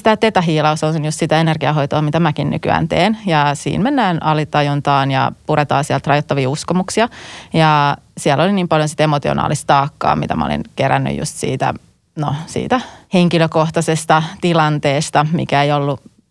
tämä tetahiilaus on just sitä energiahoitoa, mitä mäkin nykyään teen. Ja siinä mennään alitajuntaan ja puretaan sieltä rajoittavia uskomuksia. Ja siellä oli niin paljon sitä emotionaalista taakkaa, mitä mä olin kerännyt just siitä henkilökohtaisesta tilanteesta, mikä ei ollut